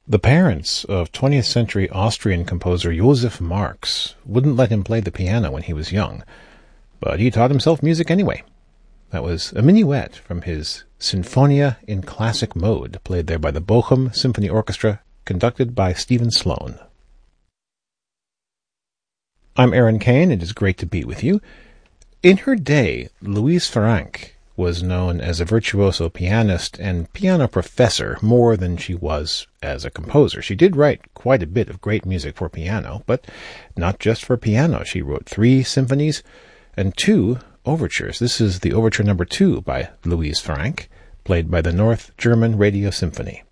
The parents of 20th century Austrian composer Joseph Marx wouldn't let him play the piano when he was young, but he taught himself music anyway. That was a minuet from his Sinfonia in Classic Mode, played there by the Bochum Symphony Orchestra, conducted by Stephen Sloan. I'm Aaron Kane. It is great to be with you. In her day, Louise Franck was known as a virtuoso pianist and piano professor more than she was as a composer. She did write quite a bit of great music for piano, but not just for piano. She wrote 3 symphonies and 2 overtures. This is the overture number 2 by Louise Franck, played by the North German Radio Symphony.